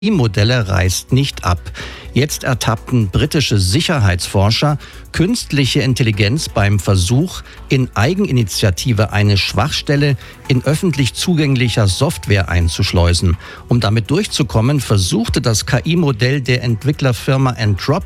KI-Modelle reißt nicht ab. Jetzt ertappten britische Sicherheitsforscher künstliche Intelligenz beim Versuch, in Eigeninitiative eine Schwachstelle in öffentlich zugänglicher Software einzuschleusen. Um damit durchzukommen, versuchte das KI-Modell der Entwicklerfirma Anthropic